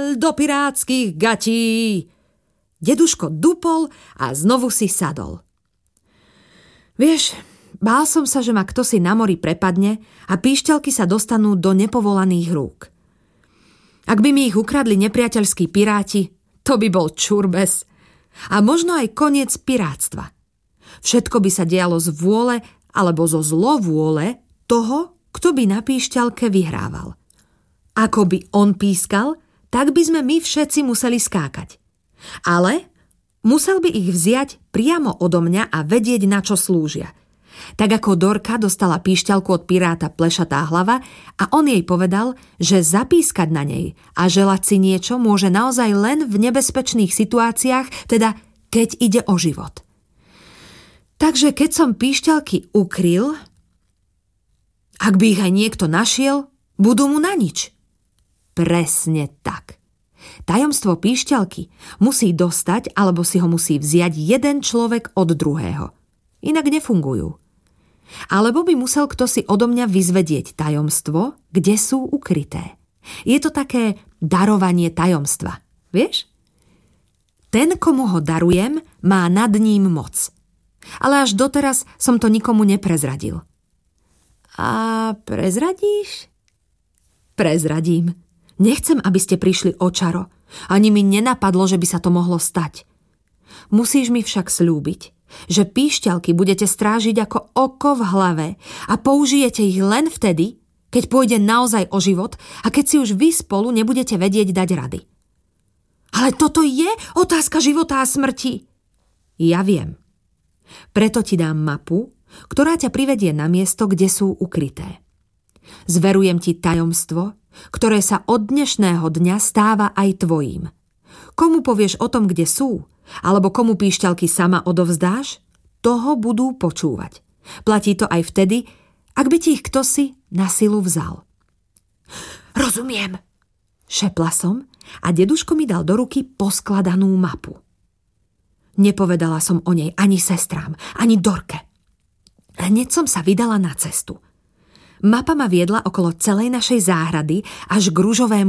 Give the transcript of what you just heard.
do pirátskych gatí. Deduško dupol a znovu si sadol. Vieš, bál som sa, že ma ktosi na mori prepadne a píšťalky sa dostanú do nepovolaných rúk. Ak by mi ich ukradli nepriateľskí piráti, to by bol čurbes. A možno aj koniec pirátstva. Všetko by sa dialo z vôle alebo zo zlovôle toho, kto by na píšťalke vyhrával. Ako by on pískal, tak by sme my všetci museli skákať. Ale musel by ich vziať priamo odo mňa a vedieť, na čo slúžia. Tak ako Dorka dostala píšťalku od piráta Plešatá hlava a on jej povedal, že zapískať na nej a želať si niečo môže naozaj len v nebezpečných situáciách, teda keď ide o život. Takže keď som píšťalky ukryl, ak by ich aj niekto našiel, budú mu na nič. Presne tak. Tajomstvo píšťalky musí dostať alebo si ho musí vziať jeden človek od druhého. Inak nefungujú. Alebo by musel kto si odo mňa vyzvedieť tajomstvo, kde sú ukryté. Je to také darovanie tajomstva. Vieš? Ten, komu ho darujem, má nad ním moc. Ale až doteraz som to nikomu neprezradil. A prezradíš? Prezradím. Nechcem, aby ste prišli o čaro. Ani mi nenapadlo, že by sa to mohlo stať. Musíš mi však sľúbiť, že píšťalky budete strážiť ako oko v hlave a použijete ich len vtedy, keď pôjde naozaj o život a keď si už vy spolu nebudete vedieť dať rady. Ale toto je otázka života a smrti. Ja viem. Preto ti dám mapu, ktorá ťa privedie na miesto, kde sú ukryté. Zverujem ti tajomstvo, ktoré sa od dnešného dňa stáva aj tvojím. Komu povieš o tom, kde sú, alebo komu píšťalky sama odovzdáš, toho budú počúvať. Platí to aj vtedy, ak by ti ich ktosi na silu vzal. Rozumiem, šepla som a deduško mi dal do ruky poskladanú mapu. Nepovedala som o nej ani sestrám, ani Dorke. Hneď som sa vydala na cestu. Mapa ma viedla okolo celej našej záhrady až k ružovému